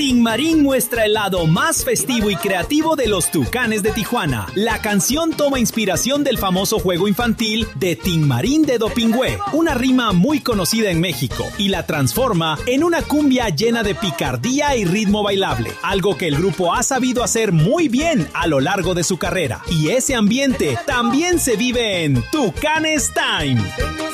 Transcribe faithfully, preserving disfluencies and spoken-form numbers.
Tin Marín muestra el lado más festivo y creativo de los Tucanes de Tijuana. La canción toma inspiración del famoso juego infantil de Tin Marín de Dopingüe, una rima muy conocida en México, y la transforma en una cumbia llena de picardía y ritmo bailable, algo que el grupo ha sabido hacer muy bien a lo largo de su carrera. Y ese ambiente también se vive en Tucanes Time.